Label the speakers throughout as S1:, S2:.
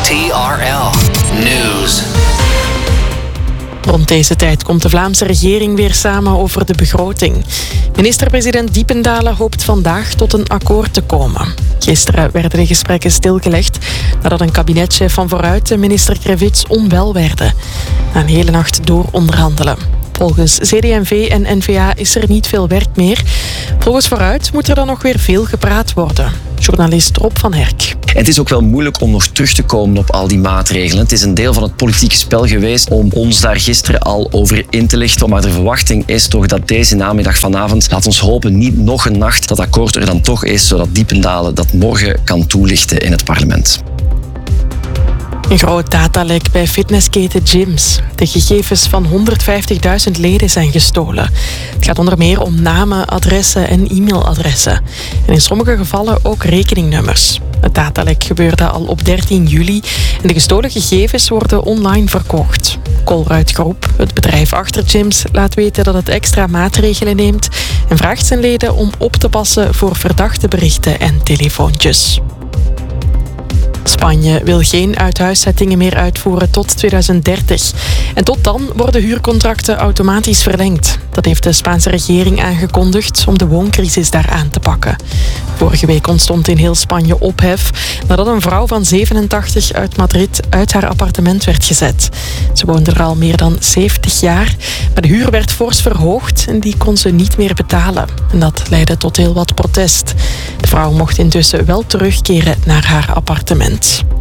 S1: TRL Nieuws.
S2: Rond deze tijd komt de Vlaamse regering weer samen over de begroting. Minister-president Diependalen hoopt vandaag tot een akkoord te komen. Gisteren werden de gesprekken stilgelegd nadat een kabinetchef van Vooruit en minister Krevits onwel werden. Na een hele nacht door onderhandelen. Volgens CD&V en N-VA is er niet veel werk meer. Volgens Vooruit moet er dan nog weer veel gepraat worden. Journalist Rob van Herk.
S3: Het is ook wel moeilijk om nog terug te komen op al die maatregelen. Het is een deel van het politieke spel geweest om ons daar gisteren al over in te lichten. Maar de verwachting is toch dat deze namiddag vanavond, laat ons hopen, niet nog een nacht dat akkoord er dan toch is, zodat Diependalen dat morgen kan toelichten in het parlement.
S2: Een groot datalek bij fitnessketen Gyms. De gegevens van 150.000 leden zijn gestolen. Het gaat onder meer om namen, adressen en e-mailadressen. En in sommige gevallen ook rekeningnummers. Het datalek gebeurde al op 13 juli en de gestolen gegevens worden online verkocht. Colruyt Groep, het bedrijf achter Gyms, laat weten dat het extra maatregelen neemt en vraagt zijn leden om op te passen voor verdachte berichten en telefoontjes. Spanje wil geen uithuiszettingen meer uitvoeren tot 2030. En tot dan worden huurcontracten automatisch verlengd. Dat heeft de Spaanse regering aangekondigd om de wooncrisis daar aan te pakken. Vorige week ontstond in heel Spanje ophef nadat een vrouw van 87 uit Madrid uit haar appartement werd gezet. Ze woonde er al meer dan 70 jaar, maar de huur werd fors verhoogd en die kon ze niet meer betalen. En dat leidde tot heel wat protest. De vrouw mocht intussen wel terugkeren naar haar appartement.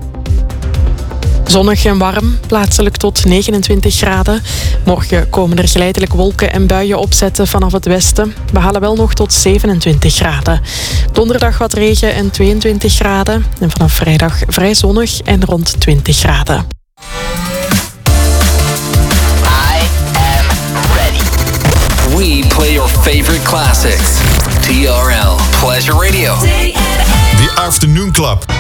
S2: Zonnig en warm, plaatselijk tot 29 graden. Morgen komen er geleidelijk wolken en buien opzetten vanaf het westen. We halen wel nog tot 27 graden. Donderdag wat regen en 22 graden. En vanaf vrijdag vrij zonnig en rond 20 graden.
S1: I am ready. We play your favorite classics. TRL Pleasure Radio.
S4: The Afternoon Club.